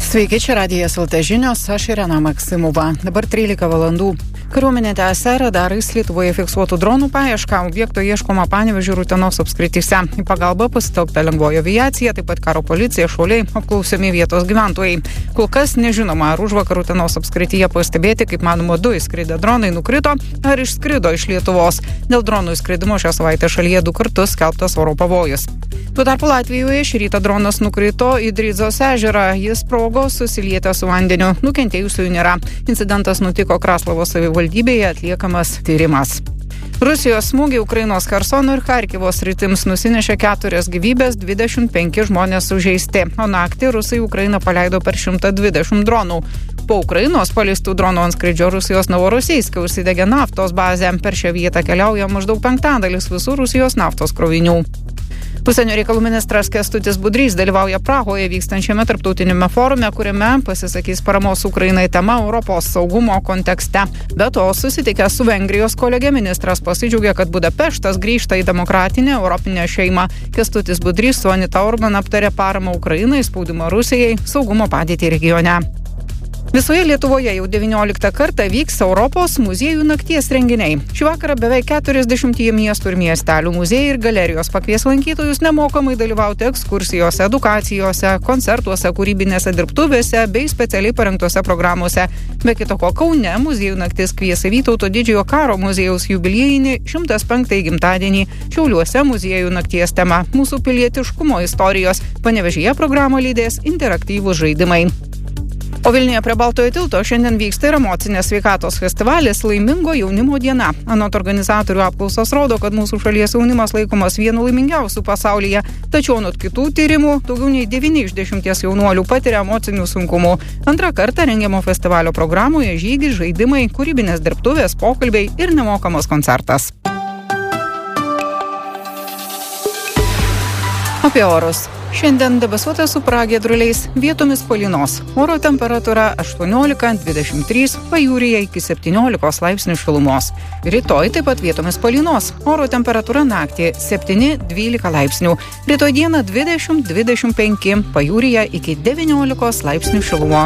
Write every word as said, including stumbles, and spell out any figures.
Sveiki, čia Radijas L T žinios, aš Irena Maksimova. Dabar trylika valandų. Kariuomenė tęsia radarais Lietuvoje fiksuotų dronų paiešką. Objekto ieškoma Panevėžio ir Utenos apskrityse. Į pagalbą pasitelkta lengvoji aviacija, taip pat karo policija, šauliai, apklausiami vietos gyventojai. Kol kas nežinoma, ar užvakar Utenos apskrityje pastebėti, kaip manoma, du įskridę dronai nukrito ar išskrido iš Lietuvos. Dėl dronų įskridimo šią savaitę šalyje du kartus skelbtas oro pavojus. Tuo tarpu Latvijoje šį rytą dronas nukrito į Drydzos ežerą. Jis sprogo susilietęs su vandeniu. Nukentėjusiųjų nėra. Incidentas nutiko Kraslavos savivaldybėje, atliekamas tyrimas. Rusijos smūgiai Ukrainos Chersono ir Charkivo sritims nusinešė keturias gyvybės, dvidešimt penki žmonės sužeisti, o naktį rusai Ukrainą paleido per šimtą dvidešimt dronų. Po Ukrainos paleistų dronų antskrydžio Rusijos Novorosijske užsidegė naftos bazė. Per šią vietą keliauja maždaug penktadalis visų Rusijos naftos krovinių. Užsienio reikalų ministras Kęstutis Budrys dalyvauja Prahoje vykstančiame tarptautinėme forume, kuriame pasisakys paramos Ukrainai tema Europos saugumo kontekste. Be to, susitikęs su Vengrijos kolegė ministras pasidžiaugė, kad Budapeštas grįžta į demokratinę europinę šeimą. Kęstutis Budrys su Anita Orban aptarė paramą Ukrainai, spaudimą Rusijai, saugumo padėtį regione. Visoje Lietuvoje jau devynioliktą kartą vyks Europos muziejų nakties renginiai. Šį vakarą beveik keturiasdešimtyje miestų ir miestelių muziejai ir galerijos pakvies lankytojus nemokamai dalyvauti ekskursijose, edukacijose, koncertuose, kūrybinėse dirbtuvėse bei specialiai parengtose programuose. Be kito ko, Kaune muziejų naktis kvies Vytauto didžiojo karo muziejaus jubiliejinį šimtas penktąjį gimtadienį. Šiauliuose muziejų nakties tema mūsų pilietiškumo istorijos. Panevėžyje programą lydės interaktyvūs žaidimai. O Vilniuje prie Baltojo tilto šiandien vyksta ir emocinės sveikatos festivalis Laimingo jaunimo diena. Anot organizatorių apklausos rodo, kad mūsų šalies jaunimas laikomas vienu laimingiausių pasaulyje. Tačiau anot kitų tyrimų, daugiau nei devyni iš dešimties jaunuolių patiria emocinių sunkumų. Antrą kartą rengiamo festivalio programoje žygis, žaidimai, kūrybinės dirbtuvės, pokalbiai ir nemokamas koncertas. Apie orus. Šiandien debesuota su pragiedruliais, vietomis palynos. Oro temperatūra aštuoniolika dvidešimt trys, pajūryje iki septyniolikos laipsnių šilumos. Rytoj taip pat vietomis palynos. Oro temperatūra naktį septyni dvylika laipsnių. Rytoj dieną dvidešimt dvidešimt penki, pajūryje iki devyniolikos laipsnių šilumos.